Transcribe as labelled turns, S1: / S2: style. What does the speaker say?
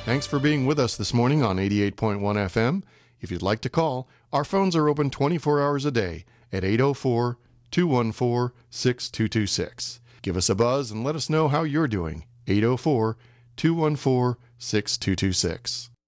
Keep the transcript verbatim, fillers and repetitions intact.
S1: Thanks for being with us this morning on eighty-eight point one F M. If you'd like to call, our phones are open twenty-four hours a day at eight oh four, two one four, six two two six. Give us a buzz and let us know how you're doing. eight oh four, two one four, six two two six.